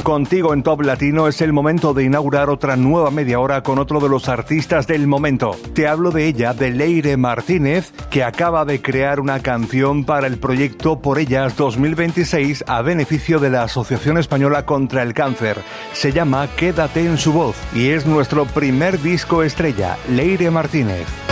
Contigo en Top Latino es el momento de inaugurar otra nueva media hora con otro de los artistas del momento. Te hablo de ella, de Leire Martínez, que acaba de crear una canción para el proyecto Por Ellas 2026 a beneficio de la Asociación Española contra el Cáncer. Se llama Quédate en su voz y es nuestro primer disco estrella, Leire Martínez.